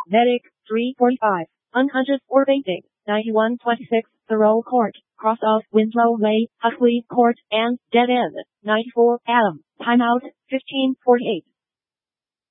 Vedic, 345. Unhunted or basic, 9126. Thoreau Court, cross of Winslow Way, Huxley Court, and dead end, 94. Adam, timeout, 1548.